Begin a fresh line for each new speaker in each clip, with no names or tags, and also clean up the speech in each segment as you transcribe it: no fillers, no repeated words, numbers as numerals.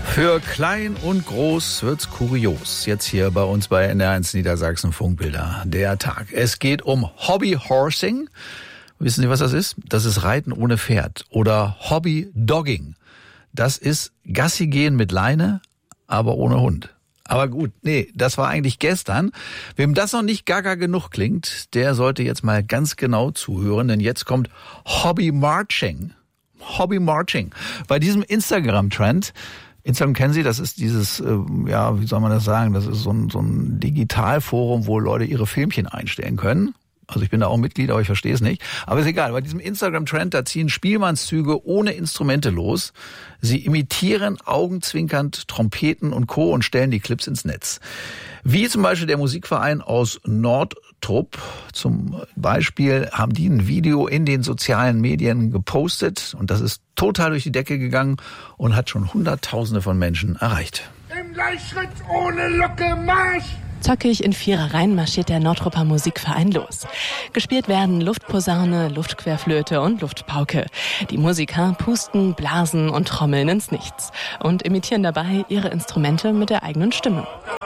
Für klein und groß wird's kurios. Jetzt hier bei uns bei NDR1 Niedersachsen Funkbilder. Der Tag. Es geht um Hobbyhorsing. Wissen Sie, was das ist? Das ist Reiten ohne Pferd. Oder Hobbydogging. Das ist Gassi gehen mit Leine, aber ohne Hund. Aber gut, nee, das war eigentlich gestern. Wem das noch nicht gaga genug klingt, der sollte jetzt mal ganz genau zuhören, denn jetzt kommt Hobbymarching. Hobbymarching. Bei diesem Instagram-Trend, Instagram kennen Sie, das ist dieses, wie soll man das sagen, das ist so ein Digitalforum, wo Leute ihre Filmchen einstellen können. Also ich bin da auch Mitglied, aber ich verstehe es nicht. Aber ist egal, bei diesem Instagram-Trend, da ziehen Spielmannszüge ohne Instrumente los. Sie imitieren augenzwinkernd Trompeten und Co. und stellen die Clips ins Netz. Wie zum Beispiel der Musikverein aus Nordtrup. Zum Beispiel haben die ein Video in den sozialen Medien gepostet und das ist total durch die Decke gegangen und hat schon Hunderttausende von Menschen erreicht.
Im Gleichschritt ohne Locke Marsch!
Zackig in Viererreihen marschiert der Nordtrupper Musikverein los. Gespielt werden Luftposaune, Luftquerflöte und Luftpauke. Die Musiker pusten, blasen und trommeln ins Nichts und imitieren dabei ihre Instrumente mit der eigenen Stimme.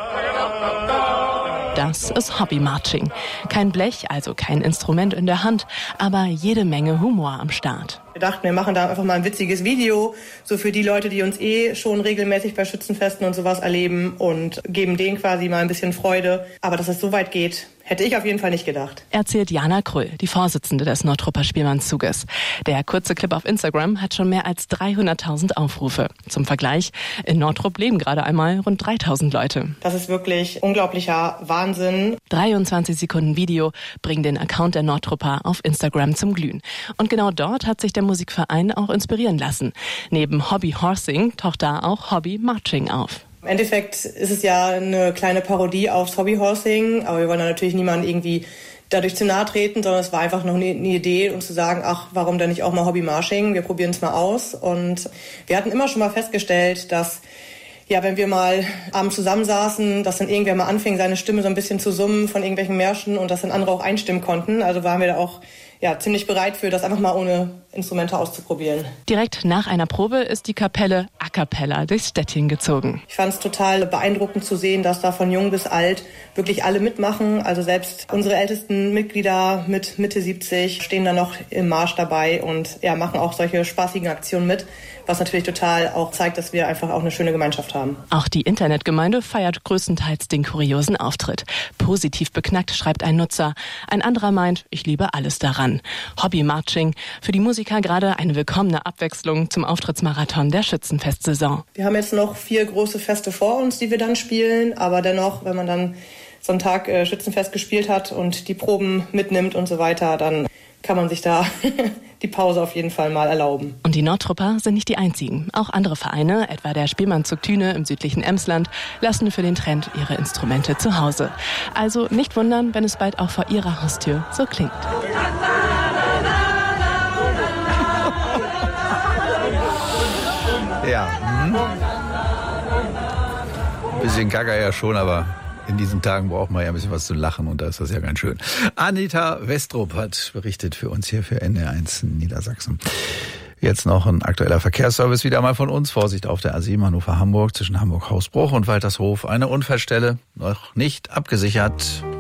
Das ist Hobbymarching. Kein Blech, also kein Instrument in der Hand, aber jede Menge Humor am Start.
Wir dachten, wir machen da einfach mal ein witziges Video, so für die Leute, die uns schon regelmäßig bei Schützenfesten und sowas erleben und geben denen quasi mal ein bisschen Freude. Aber dass es so weit geht, hätte ich auf jeden Fall nicht gedacht.
Erzählt Jana Krüll, die Vorsitzende des Nordtrupper Spielmannszuges. Der kurze Clip auf Instagram hat schon mehr als 300.000 Aufrufe. Zum Vergleich, in Nordtrup leben gerade einmal rund 3.000 Leute.
Das ist wirklich unglaublicher Wahnsinn.
23 Sekunden Video bringen den Account der Nordtrupper auf Instagram zum Glühen. Und genau dort hat sich der Musikverein auch inspirieren lassen. Neben Hobbyhorsing taucht da auch Hobbymarching auf.
Im Endeffekt ist es ja eine kleine Parodie aufs Hobbyhorsing, aber wir wollen da natürlich niemanden irgendwie dadurch zu nahe treten, sondern es war einfach noch eine Idee, uns zu sagen, ach, warum denn nicht auch mal Hobbymarching? Wir probieren es mal aus. Und wir hatten immer schon mal festgestellt, dass wenn wir mal abends zusammensaßen, dass dann irgendwer mal anfing, seine Stimme so ein bisschen zu summen von irgendwelchen Märschen und dass dann andere auch einstimmen konnten. Also waren wir da auch ziemlich bereit für, das einfach mal ohne Instrumente auszuprobieren.
Direkt nach einer Probe ist die Kapelle a cappella durchs Städtchen gezogen.
Ich fand es total beeindruckend zu sehen, dass da von jung bis alt wirklich alle mitmachen. Also selbst unsere ältesten Mitglieder mit Mitte 70 stehen da noch im Marsch dabei und machen auch solche spaßigen Aktionen mit, was natürlich total auch zeigt, dass wir einfach auch eine schöne Gemeinschaft haben.
Auch die Internetgemeinde feiert größtenteils den kuriosen Auftritt. Positiv beknackt, schreibt ein Nutzer. Ein anderer meint, ich liebe alles daran. Hobbymarching, für die Musiker gerade eine willkommene Abwechslung zum Auftrittsmarathon der Schützenfestsaison.
Wir haben jetzt noch 4 große Feste vor uns, die wir dann spielen, aber dennoch, wenn man dann so einen Tag Schützenfest gespielt hat und die Proben mitnimmt und so weiter, dann kann man sich da die Pause auf jeden Fall mal erlauben.
Und die Nordtrupper sind nicht die einzigen. Auch andere Vereine, etwa der Spielmannzug Thüne im südlichen Emsland, lassen für den Trend ihre Instrumente zu Hause. Also nicht wundern, wenn es bald auch vor ihrer Haustür so klingt.
Ja. Ein bisschen gaga ja schon, aber in diesen Tagen braucht man ja ein bisschen was zu lachen und da ist das ja ganz schön. Anita Westrup hat berichtet für uns hier für NDR1 Niedersachsen. Jetzt noch ein aktueller Verkehrsservice wieder mal von uns. Vorsicht auf der A7 Hannover-Hamburg zwischen Hamburg-Hausbruch und Waltershof. Eine Unfallstelle noch nicht abgesichert.